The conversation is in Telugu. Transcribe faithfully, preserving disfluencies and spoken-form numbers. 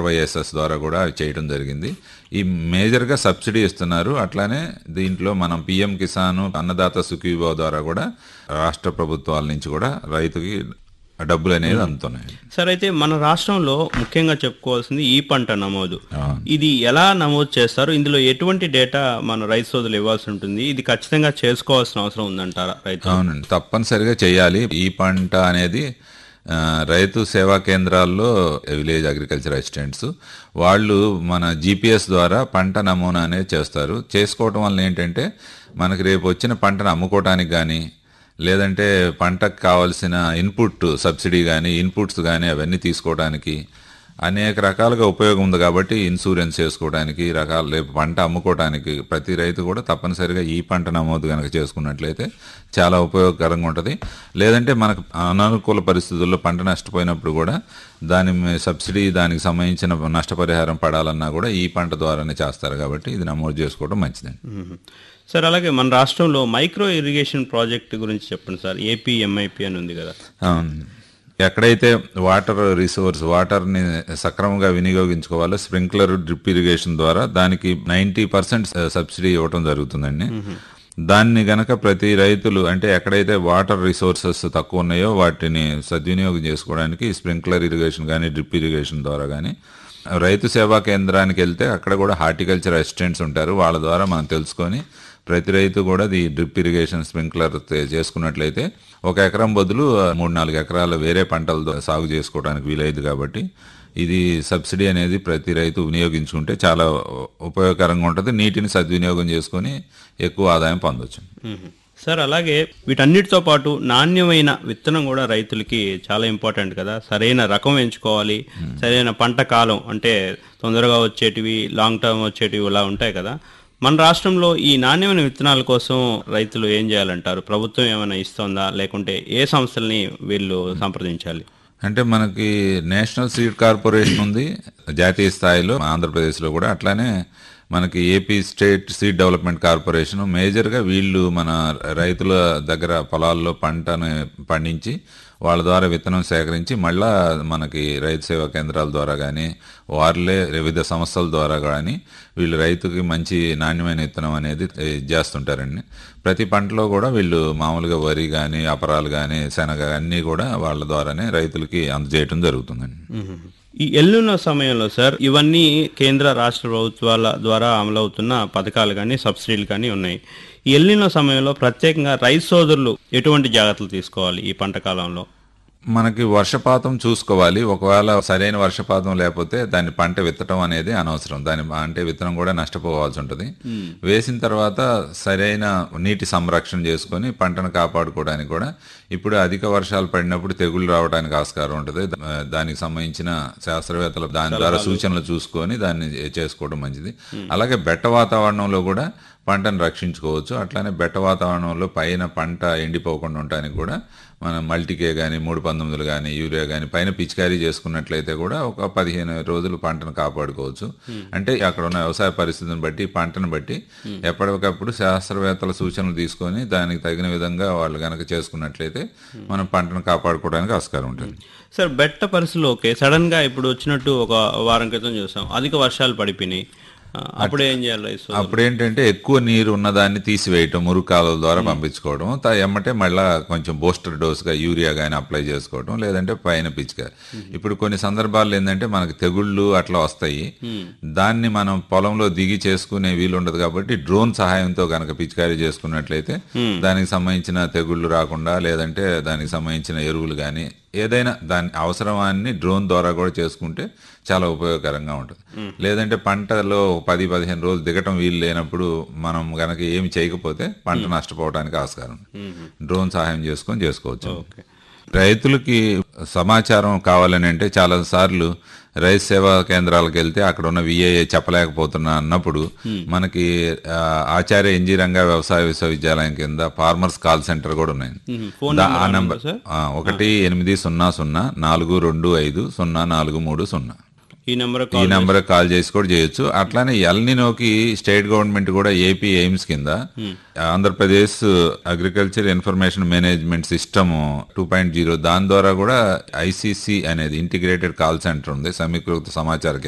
ఆర్వైఎస్ఎస్ ద్వారా కూడా చేయడం జరిగింది. ఈ మేజర్గా సబ్సిడీ ఇస్తున్నారు. అట్లానే దీంట్లో మనం పిఎం కిసాన్, అన్నదాత సుఖీభవ ద్వారా కూడా రాష్ట్ర ప్రభుత్వాల నుంచి కూడా రైతుకి డబ్బులు అనేది అందుతున్నాయి. సార్, అయితే మన రాష్ట్రంలో ముఖ్యంగా చెప్పుకోవాల్సింది ఈ పంట నమోదు. ఇది ఎలా నమోదు చేస్తారు? ఇందులో ఎటువంటి డేటా మన రైతు సోదరులు ఇవ్వాల్సి ఉంటుంది? ఇది ఖచ్చితంగా చేసుకోవాల్సిన అవసరం ఉందంటారా రైతు? అవునండి, తప్పనిసరిగా చేయాలి. ఈ పంట అనేది రైతు సేవా కేంద్రాల్లో విలేజ్ అగ్రికల్చర్ అసిస్టెంట్స్ వాళ్ళు మన జీపీఎస్ ద్వారా పంట నమూనా అనేది చేస్తారు. చేసుకోవటం వల్ల ఏంటంటే మనకి రేపు వచ్చిన పంటను అమ్ముకోవటానికి కానీ, లేదంటే పంటకు కావాల్సిన ఇన్పుట్ సబ్సిడీ కానీ, ఇన్పుట్స్ కానీ అవన్నీ తీసుకోవడానికి అనేక రకాలుగా ఉపయోగం ఉంది. కాబట్టి ఇన్సూరెన్స్ చేసుకోవడానికి, రకాల రేపు పంట అమ్ముకోవడానికి ప్రతి రైతు కూడా తప్పనిసరిగా ఈ పంట నమోదు కనుక చేసుకున్నట్లయితే చాలా ఉపయోగకరంగా ఉంటుంది. లేదంటే మనకు అనానుకూల పరిస్థితుల్లో పంట నష్టపోయినప్పుడు కూడా దాని సబ్సిడీ, దానికి సంబంధించిన నష్టపరిహారం పడాలన్నా కూడా ఈ పంట ద్వారానే చేస్తారు. కాబట్టి ఇది నమోదు చేసుకోవడం మంచిదండి. సార్, అలాగే మన రాష్ట్రంలో మైక్రో ఇరిగేషన్ ప్రాజెక్ట్ గురించి చెప్పండి సార్. ఏపీ ఎంఐపి అని ఉంది కదా. అవును, ఎక్కడైతే వాటర్ రిసోర్స్ వాటర్ని సక్రమంగా వినియోగించుకోవాలో స్ప్రింక్లర్, డ్రిప్ ఇరిగేషన్ ద్వారా దానికి నైంటీ పర్సెంట్ సబ్సిడీ ఇవ్వడం జరుగుతుందండి. దాన్ని గనక ప్రతి రైతులు అంటే ఎక్కడైతే వాటర్ రిసోర్సెస్ తక్కువ ఉన్నాయో వాటిని సద్వినియోగం చేసుకోవడానికి స్ప్రింక్లర్ ఇరిగేషన్ కానీ, డ్రిప్ ఇరిగేషన్ ద్వారా కానీ రైతు సేవా కేంద్రానికి వెళ్తే అక్కడ కూడా హార్టికల్చర్ అసిస్టెంట్స్ ఉంటారు. వాళ్ళ ద్వారా మనం తెలుసుకొని ప్రతి రైతు కూడా ఈ డ్రిప్ ఇరిగేషన్, స్ప్రింక్లర్ చేసుకున్నట్లయితే ఒక ఎకరం బదులు మూడు నాలుగు ఎకరాలు వేరే పంటలు సాగు చేసుకోవడానికి వీలైదు. కాబట్టి ఇది సబ్సిడీ అనేది ప్రతి రైతు వినియోగించుకుంటే చాలా ఉపయోగకరంగా ఉంటుంది. నీటిని సద్వినియోగం చేసుకొని ఎక్కువ ఆదాయం పొందొచ్చు. సార్, అలాగే వీటన్నిటితో పాటు నాణ్యమైన విత్తనం కూడా రైతులకి చాలా ఇంపార్టెంట్ కదా. సరైన రకం ఎంచుకోవాలి, సరైన పంట కాలం అంటే తొందరగా వచ్చేటివి, లాంగ్ టర్మ్ వచ్చేటివి ఇలా ఉంటాయి కదా. మన రాష్ట్రంలో ఈ నాణ్యమైన విత్తనాల కోసం రైతులు ఏం చేయాలంటారు? ప్రభుత్వం ఏమైనా ఇస్తుందా, లేకుంటే ఏ సంస్థల్ని వీళ్ళు సంప్రదించాలి? అంటే మనకి నేషనల్ సీడ్ కార్పొరేషన్ ఉంది జాతీయ స్థాయిలో, ఆంధ్రప్రదేశ్లో కూడా. అట్లానే మనకి AP state seed development corporation. మేజర్గా వీళ్ళు మన రైతుల దగ్గర పొలాల్లో పంటను పండించి వాళ్ళ ద్వారా విత్తనం సేకరించి మళ్ళా మనకి రైతు సేవా కేంద్రాల ద్వారా కానీ, వారిలే వివిధ సంస్థల ద్వారా కానీ వీళ్ళు రైతుకి మంచి నాణ్యమైన విత్తనం అనేది చేస్తుంటారండి. ప్రతి పంటలో కూడా వీళ్ళు మామూలుగా వరి కానీ, అపరాలు కానీ, శనగ అన్నీ కూడా వాళ్ళ ద్వారానే రైతులకి అందజేయడం జరుగుతుందండి. ఈ ఎల్లున్న సమయంలో సార్ ఇవన్నీ కేంద్ర రాష్ట్ర ప్రభుత్వాల ద్వారా అమలవుతున్న పథకాలు కానీ, సబ్సిడీలు కానీ ఉన్నాయి. ఈ ఎల్లున్న సమయంలో ప్రత్యేకంగా రైతు సోదరులు ఎటువంటి జాగ్రత్తలు తీసుకోవాలి ఈ పంట కాలంలో? మనకి వర్షపాతం చూసుకోవాలి. ఒకవేళ సరైన వర్షపాతం లేకపోతే దాన్ని పంట విత్తడం అనేది అనవసరం. దాని అంటే విత్తనం కూడా నష్టపోవాల్సి ఉంటుంది. వేసిన తర్వాత సరైన నీటి సంరక్షణ చేసుకొని పంటను కాపాడుకోవడానికి కూడా ఇప్పుడు అధిక వర్షాలు పడినప్పుడు తెగుళ్ళు రావడానికి ఆస్కారం ఉంటుంది. దానికి సంబంధించిన శాస్త్రవేత్తలు దాని ద్వారా సూచనలు చూసుకొని దాన్ని చేసుకోవడం మంచిది. అలాగే బెట్ట వాతావరణంలో కూడా పంటను రక్షించుకోవచ్చు. అట్లానే బెట్ట వాతావరణంలో పైన పంట ఎండిపోకుండా ఉండడానికి కూడా మనం మల్టీకే కానీ, మూడు పంతొమ్మిదిలు కానీ, యూరియా కానీ పైన పిచికారీ చేసుకున్నట్లయితే కూడా ఒక పదిహేను రోజులు పంటను కాపాడుకోవచ్చు. అంటే అక్కడ ఉన్న వ్యవసాయ పరిస్థితిని బట్టి, పంటను బట్టి ఎప్పటికప్పుడు శాస్త్రవేత్తల సూచనలు తీసుకొని దానికి తగిన విధంగా వాళ్ళు కనుక చేసుకున్నట్లయితే మనం పంటను కాపాడుకోవడానికి ఆస్కారం ఉంటుంది. సార్, బెట్ట పరిస్థితులు ఓకే, సడన్ గా ఇప్పుడు వచ్చినట్టు ఒక వారం క్రితం చూసాం అధిక వర్షాలు పడిపోయినాయి. అప్పుడు ఏం చేయాలి? అప్పుడు ఏంటంటే ఎక్కువ నీరు ఉన్నదాన్ని తీసివేయటం, మురుగు కాలువల ద్వారా పంపించుకోవడం, ఎమ్మటే మళ్ళీ కొంచెం బూస్టర్ డోస్గా యూరియా కానీ అప్లై చేసుకోవడం, లేదంటే పైన పిచ్చిక. ఇప్పుడు కొన్ని సందర్భాల్లో ఏంటంటే మనకి తెగుళ్ళు అట్లా వస్తాయి. దాన్ని మనం పొలంలో దిగి చేసుకునే వీలు ఉండదు. కాబట్టి డ్రోన్ సహాయంతో కనుక పిచికారీ చేసుకున్నట్లయితే దానికి సంబంధించిన తెగుళ్ళు రాకుండా, లేదంటే దానికి సంబంధించిన ఎరువులు కానీ ఏదైనా దాని అవసరమాన్ని డ్రోన్ ద్వారా కూడా చేసుకుంటే చాలా ఉపయోగకరంగా ఉంటుంది. లేదంటే పంటలో పది పదిహేను రోజులు దిగటం వీలు లేనప్పుడు మనం గనక ఏమి చేయకపోతే పంట నష్టపోవడానికి ఆస్కారం. డ్రోన్ సహాయం చేసుకొని చేసుకోవచ్చు. రైతులకి సమాచారం కావాలని అంటే చాలా సార్లు రైతు సేవా కేంద్రాలకు వెళ్తే అక్కడ ఉన్న విఏఏ చెప్పలేకపోతున్నా అన్నప్పుడు మనకి ఆచార్య ఎన్జీ రంగా వ్యవసాయ విశ్వవిద్యాలయం కింద ఫార్మర్స్ కాల్ సెంటర్ కూడా ఉన్నాయి. ఆ నంబర్ ఒకటి ఎనిమిది సున్నా సున్నా నాలుగు రెండు ఐదు సున్నా నాలుగు మూడు సున్నా. ఈ నెంబర్ ఈ నెంబర్ కాల్ చేసి కూడా చేయొచ్చు. అట్లానే ఎల్నినోకి స్టేట్ గవర్నమెంట్ కూడా ఏపీ ఎయిమ్స్ కింద Andhra Pradesh agriculture information management system two point zero దాని ద్వారా కూడా ఐసీసీ అనేది ఇంటిగ్రేటెడ్ కాల్ సెంటర్ ఉంది, సమీకృత సమాచార